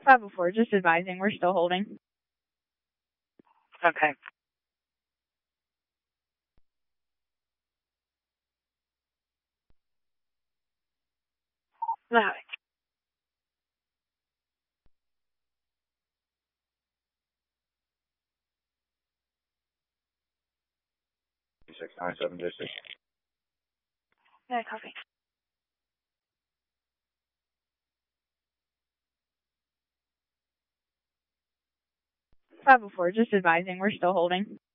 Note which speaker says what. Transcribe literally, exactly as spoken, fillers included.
Speaker 1: five oh four, just advising, we're still holding.
Speaker 2: Okay. All right.
Speaker 3: six nine seven district.
Speaker 2: Yeah, copy.
Speaker 1: five oh four, just advising, we're still holding.